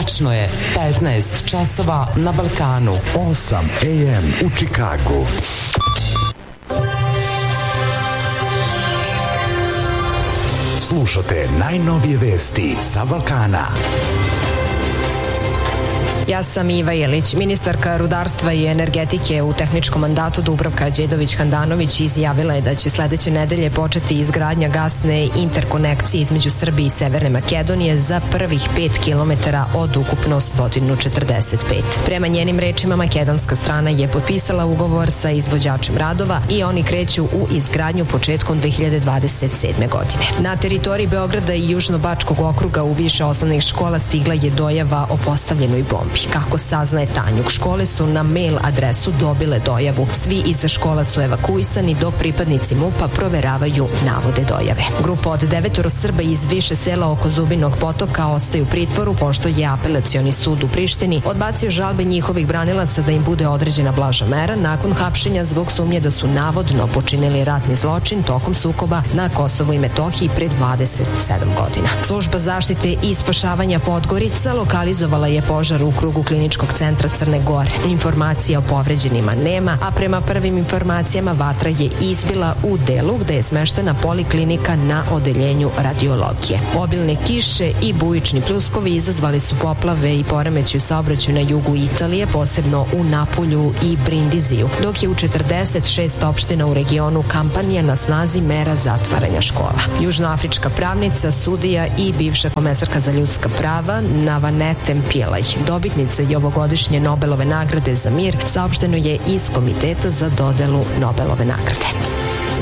Tačno je 15 časova na Balkanu. 8 AM u Čikagu. Slušate najnovije vesti sa Balkana. Ja sam Iva Jelić. Ministarka rudarstva i energetike u tehničkom mandatu Dubravka Đedović-Handanović izjavila je da će sledeće nedelje početi izgradnja gasne interkonekcije između Srbije i Severne Makedonije za prvih 5 kilometara od ukupno 145. Prema njenim rečima, makedonska strana je potpisala ugovor sa izvođačem radova i oni kreću u izgradnju početkom 2027. godine. Na teritoriji Beograda i Južnobačkog okruga u više osnovnih škola stigla je dojava o postavljenoj bombi. Kako saznaje Tanjug, škole su na mail adresu dobile dojavu. Svi iza škola su evakuisani dok pripadnici MUP-a proveravaju navode dojave. Grupa od 9 Srba iz više sela oko Zubinog potoka ostaju u pritvoru pošto je apelacioni sud u Prištini odbacio žalbe njihovih branilaca da im bude određena blaža mera nakon hapšenja zbog sumnje da su navodno počinili ratni zločin tokom sukoba na Kosovu i Metohiji pre 27 godina. Služba zaštite i spašavanja Podgorica lokalizovala je požar u krugu Kliničkog centra Crne Gore. Informacija o povređenima nema, a prema prvim informacijama vatra je izbila u delu gde je smeštena poliklinika na odeljenju radiologije. Obilne kiše i bujični pljuskovi izazvali su poplave i poremećaj u saobraćaju na jugu Italije, posebno u Napulju i Brindiziju, dok je u 46 opština u regionu Kampanija na snazi mera zatvaranja škola. Južnoafrička pravnica, sudija i bivša komesarka za ljudska prava Navanete Pillay, dobitnica i ovogodišnje Nobelove nagrade za mir, saopšteno je iz Komiteta za dodelu Nobelove nagrade.